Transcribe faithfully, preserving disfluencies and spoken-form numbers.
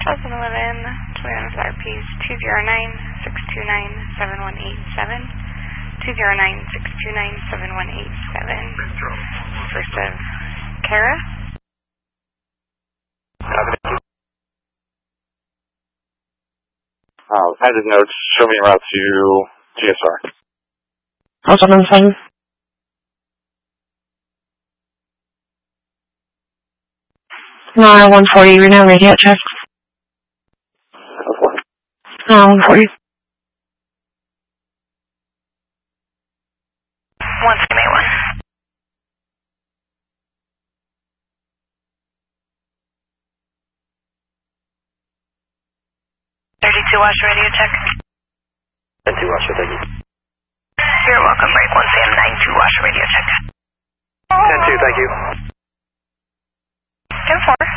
eleven eleven, Toyota R Ps two zero nine, six two nine, seven one eight seven, two zero nine, six two nine, seven one eight seven. First of Kara. Uh, added notes, show me route to G S R. Hold on one second. No, one forty, we're now radio check. No, one forty. one seventy-one. thirty-two watch radio check. thirty-two watch, thank you. You're welcome, break one C M nine two watch radio check. ten two, thank you. ten four.